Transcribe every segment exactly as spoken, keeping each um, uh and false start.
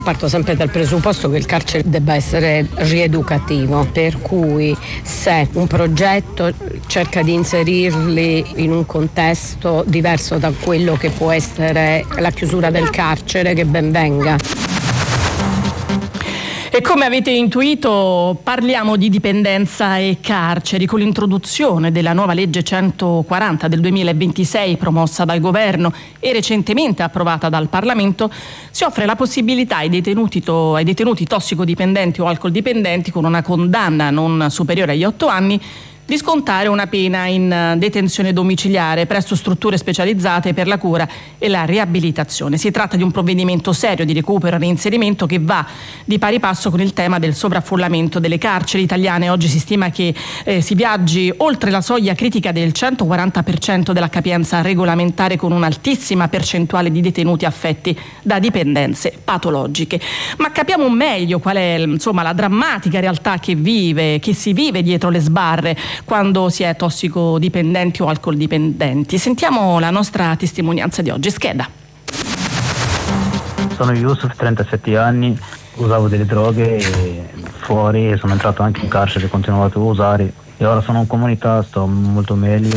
Parto sempre dal presupposto che il carcere debba essere rieducativo, per cui se un progetto cerca di inserirli in un contesto diverso da quello che può essere la chiusura del carcere, che ben venga. E come avete intuito parliamo di dipendenza e carceri con l'introduzione della nuova legge centoquaranta del duemilaventisei promossa dal governo e recentemente approvata dal Parlamento. Si offre la possibilità ai detenuti, to- ai detenuti tossicodipendenti o alcoldipendenti con una condanna non superiore agli otto anni di scontare una pena in detenzione domiciliare presso strutture specializzate per la cura e la riabilitazione. Si tratta di un provvedimento serio di recupero e reinserimento che va di pari passo con il tema del sovraffollamento delle carceri italiane. Oggi si stima che eh, si viaggi oltre la soglia critica del centoquaranta per cento della capienza regolamentare, con un'altissima percentuale di detenuti affetti da dipendenze patologiche. Ma capiamo meglio qual è, insomma, la drammatica realtà che vive, che si vive dietro le sbarre quando si è tossicodipendenti o alcoldipendenti. Sentiamo la nostra testimonianza di oggi. Scheda. Sono Yusuf, trentasette anni, usavo delle droghe e fuori e sono entrato anche in carcere, ho continuato a usare e ora sono in comunità, sto molto meglio.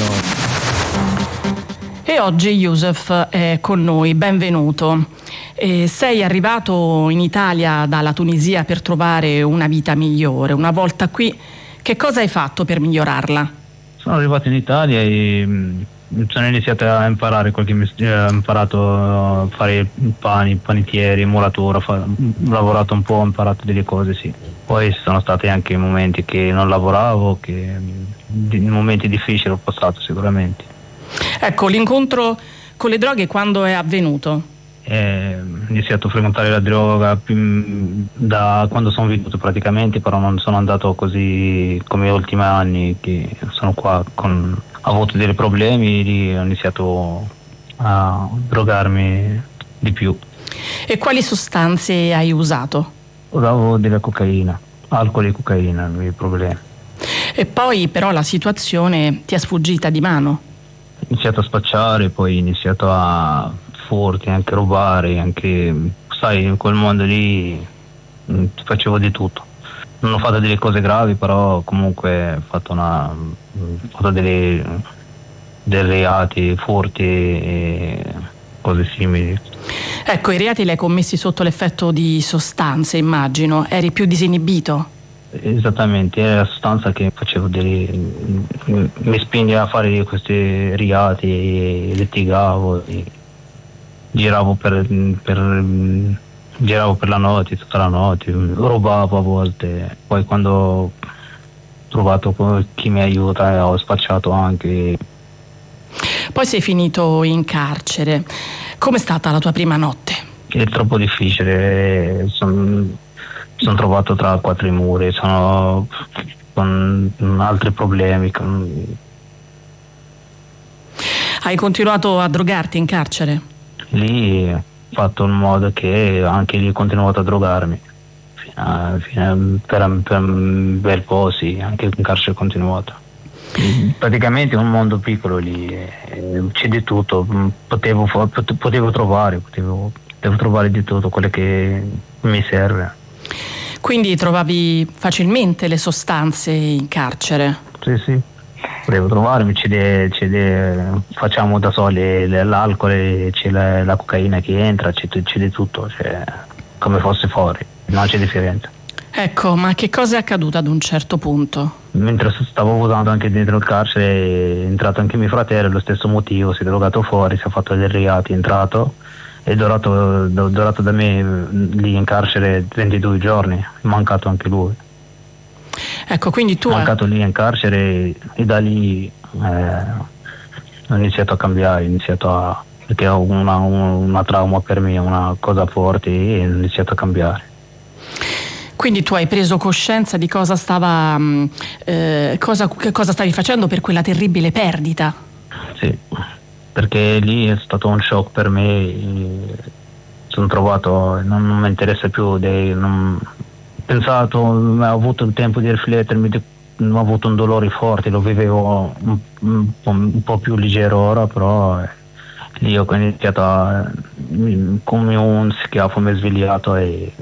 E oggi Yusuf è con noi, benvenuto. E sei arrivato in Italia dalla Tunisia per trovare una vita migliore. Una volta qui, che cosa hai fatto per migliorarla? Sono arrivato in Italia e mh, sono iniziato a imparare qualche mestiere, ho imparato a fare pani, panettieri, muratura, ho lavorato un po', ho imparato delle cose, sì. Poi ci sono stati anche momenti che non lavoravo, che mh, momenti difficili ho passato sicuramente. Ecco, l'incontro con le droghe quando è avvenuto? Eh, ho iniziato a frequentare la droga da quando sono venuto praticamente, però non sono andato così come gli ultimi anni che sono qua, con, ho avuto dei problemi e ho iniziato a drogarmi di più. E quali sostanze hai usato? Usavo della cocaina, alcol e cocaina, i problemi. E poi però la situazione ti è sfuggita di mano? Ho iniziato a spacciare, poi ho iniziato a furti, anche rubare, anche, sai, in quel mondo lì mh, facevo di tutto. Non ho fatto delle cose gravi, però comunque ho fatto una ho fatto delle, dei reati, furti e cose simili. Ecco, i reati li hai commessi sotto l'effetto di sostanze, immagino. Eri più disinibito? Esattamente, era la sostanza che facevo delle, mi spingeva a fare questi reati e litigavo e giravo per, per giravo per la notte, tutta la notte, rubavo a volte, poi quando ho trovato chi mi aiuta ho spacciato anche. Poi sei finito in carcere. Com'è stata la tua prima notte? È troppo difficile, sono son trovato tra quattro muri, sono con altri problemi. Con... Hai continuato a drogarti in carcere? Lì ho fatto in modo che anche lì ho continuato a drogarmi fino a, fino a, per, per un bel po', sì, anche in carcere ho continuato. Praticamente è un mondo piccolo lì, eh, c'è di tutto, potevo, potevo trovare potevo, potevo trovare di tutto quello che mi serve. Quindi trovavi facilmente le sostanze in carcere? Sì, sì. Volevo trovarmi, c'è de, c'è de, facciamo da soli l'alcol, c'è la, la cocaina che entra, c'è, c'è di tutto, c'è, come fosse fuori, non c'è differenza. Ecco, ma che cosa è accaduto ad un certo punto? Mentre stavo usando anche dentro il carcere, è entrato anche mio fratello, lo stesso motivo, si è drogato fuori, si è fatto dei reati, è entrato, è durato, durato da me lì in carcere ventidue giorni, è mancato anche lui. Ecco, quindi tu... Ho mancato lì in carcere e da lì eh, ho iniziato a cambiare, ho iniziato a... perché ho una, una trauma per me, una cosa forte e ho iniziato a cambiare. Quindi tu hai preso coscienza di cosa stava, eh, cosa, cosa stavi facendo per quella terribile perdita? Sì, perché lì è stato un shock per me, sono trovato, non, non mi interessa più dei... Non, pensato, ho avuto il tempo di riflettermi, ho avuto un dolore forte, lo vivevo un, un, po', un po' più leggero ora, però eh, lì ho iniziato a, come un schiaffo mi è svegliato e